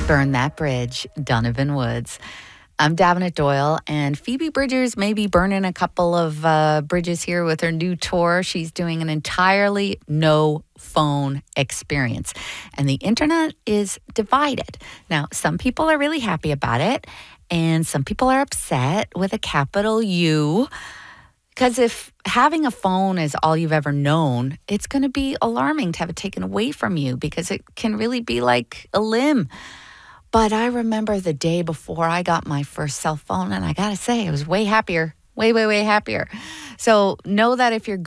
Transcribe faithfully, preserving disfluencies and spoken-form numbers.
Burn That Bridge, Donovan Woods. I'm Davenant Doyle, and Phoebe Bridgers may be burning a couple of uh, bridges here with her new tour. She's doing an entirely no phone experience, and the internet is divided. Now, some people are really happy about it, and some people are upset with a capital U. Because if having a phone is all you've ever known, it's going to be alarming to have it taken away from you because it can really be like a limb. But I remember the day before I got my first cell phone, and I got to say, I was way happier, way, way, way happier. So know that if you're